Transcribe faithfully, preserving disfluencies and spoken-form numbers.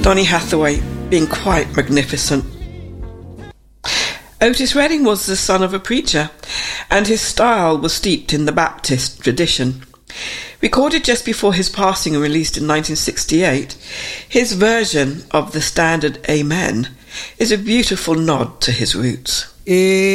Donny Hathaway being quite magnificent. Otis Redding was the son of a preacher, and his style was steeped in the Baptist tradition. Recorded just before his passing and released in nineteen sixty-eight, his version of the standard Amen is a beautiful nod to his roots.